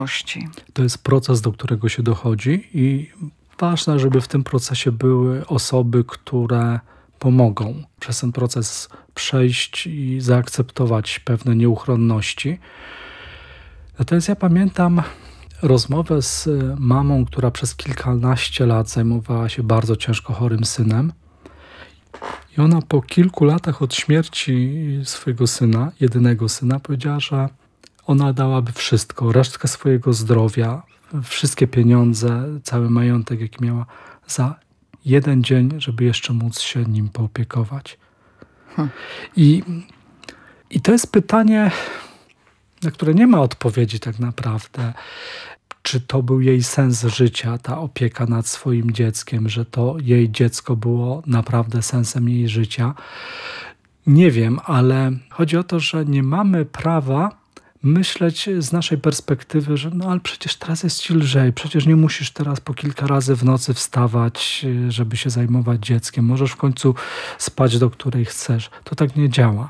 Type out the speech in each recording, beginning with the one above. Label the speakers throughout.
Speaker 1: To jest proces, do którego się dochodzi i ważne, żeby w tym procesie były osoby, które pomogą przez ten proces przejść i zaakceptować pewne nieuchronności. Natomiast ja pamiętam rozmowę z mamą, która przez kilkanaście lat zajmowała się bardzo ciężko chorym synem. I ona po kilku latach od śmierci swojego syna, jedynego syna, powiedziała, że ona dałaby wszystko, resztkę swojego zdrowia, wszystkie pieniądze, cały majątek, jaki miała, za jeden dzień, żeby jeszcze móc się nim poopiekować. I to jest pytanie, na które nie ma odpowiedzi tak naprawdę. Czy to był jej sens życia, ta opieka nad swoim dzieckiem, że to jej dziecko było naprawdę sensem jej życia? Nie wiem, ale chodzi o to, że nie mamy prawa myśleć z naszej perspektywy, że ale przecież teraz jest ci lżej, przecież nie musisz teraz po kilka razy w nocy wstawać, żeby się zajmować dzieckiem. Możesz w końcu spać, do której chcesz. To tak nie działa.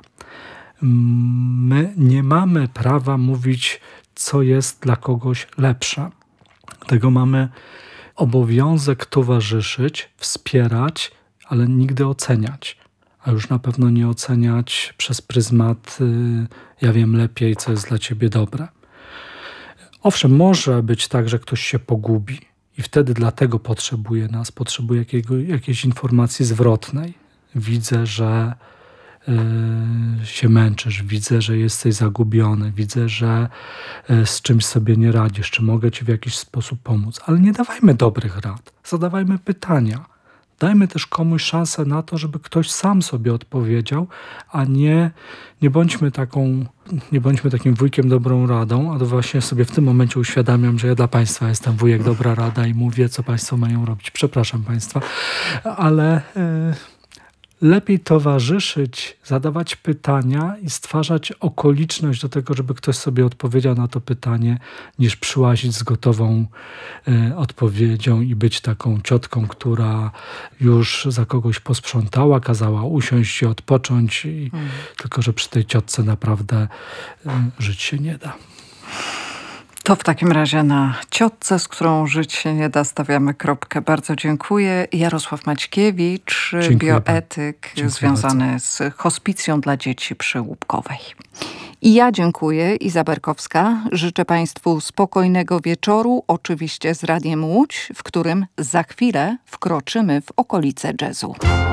Speaker 1: My nie mamy prawa mówić, co jest dla kogoś lepsze. Dlatego mamy obowiązek towarzyszyć, wspierać, ale nigdy oceniać. A już na pewno nie oceniać przez pryzmat ja wiem lepiej, co jest dla ciebie dobre. Owszem, może być tak, że ktoś się pogubi i wtedy dlatego potrzebuje nas, potrzebuje jakiejś informacji zwrotnej. Widzę, że się męczysz, widzę, że jesteś zagubiony, widzę, że z czymś sobie nie radzisz, czy mogę ci w jakiś sposób pomóc. Ale nie dawajmy dobrych rad, zadawajmy pytania. Dajmy też komuś szansę na to, żeby ktoś sam sobie odpowiedział, a nie bądźmy takim wujkiem dobrą radą, a to właśnie sobie w tym momencie uświadamiam, że ja dla państwa jestem wujek dobra rada i mówię, co państwo mają robić. Przepraszam państwa, ale lepiej towarzyszyć, zadawać pytania i stwarzać okoliczność do tego, żeby ktoś sobie odpowiedział na to pytanie, niż przyłazić z gotową odpowiedzią i być taką ciotką, która już za kogoś posprzątała, kazała usiąść i odpocząć, tylko że przy tej ciotce naprawdę żyć się nie da.
Speaker 2: To w takim razie na ciotce, z którą żyć się nie da, stawiamy kropkę. Bardzo dziękuję. Jarosław Maćkiewicz, bioetyk związany bardzo z hospicją dla dzieci przy Łupkowej. I ja dziękuję, Iza Berkowska. Życzę państwu spokojnego wieczoru, oczywiście z Radiem Łódź, w którym za chwilę wkroczymy w okolice jazzu.